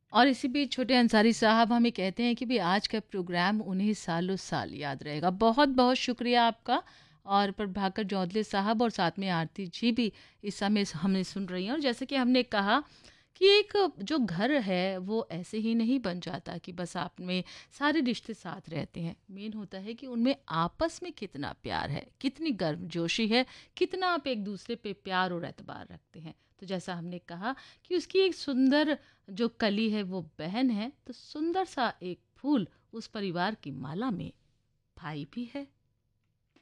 और इसी बीच छोटे अंसारी साहब हमें कहते हैं कि भी आज का प्रोग्राम उन्हें सालों साल याद रहेगा। बहुत बहुत शुक्रिया आपका। और प्रभाकर चौधरी साहब और साथ में आरती जी भी इस समय हमें सुन रही हैं। और जैसे कि हमने कहा कि एक जो घर है वो ऐसे ही नहीं बन जाता कि बस आप में सारे रिश्ते साथ रहते हैं। मेन होता है कि उनमें आपस में कितना प्यार है, कितनी गर्मजोशी है, कितना आप एक दूसरे पे प्यार और एतबार रखते हैं। तो जैसा हमने कहा कि उसकी एक सुंदर जो कली है वो बहन है, तो सुंदर सा एक फूल उस परिवार की माला में भाई भी है।